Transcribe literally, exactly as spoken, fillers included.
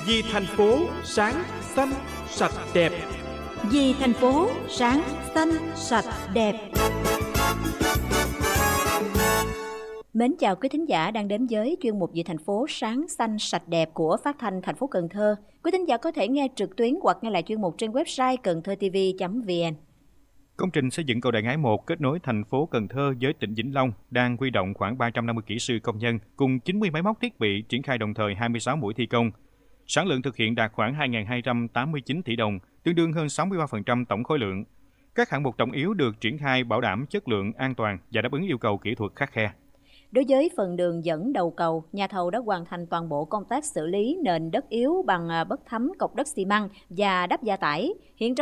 Vì thành phố sáng, xanh, sạch, đẹp. Vì thành phố sáng, xanh, sạch, đẹp. Mến chào quý thính giả đang đến với chuyên mục Vì thành phố sáng, xanh, sạch, đẹp của Phát thanh thành phố Cần Thơ. Quý thính giả có thể nghe trực tuyến hoặc nghe lại chuyên mục trên website cần thơ t v chấm v n. Công trình xây dựng cầu Đại Ngãi một kết nối thành phố Cần Thơ với tỉnh Vĩnh Long đang huy động khoảng ba trăm năm mươi kỹ sư công nhân cùng chín mươi máy móc thiết bị triển khai đồng thời hai mươi sáu mũi thi công. Sản lượng thực hiện đạt khoảng hai nghìn hai trăm tám mươi chín tỷ đồng, tương đương hơn sáu mươi ba phần trăm tổng khối lượng. Các hạng mục trọng yếu được triển khai bảo đảm chất lượng, an toàn và đáp ứng yêu cầu kỹ thuật khắt khe. Đối với phần đường dẫn đầu cầu, nhà thầu đã hoàn thành toàn bộ công tác xử lý nền đất yếu bằng bất thấm cọc đất xi măng và đắp gia tải. Hiện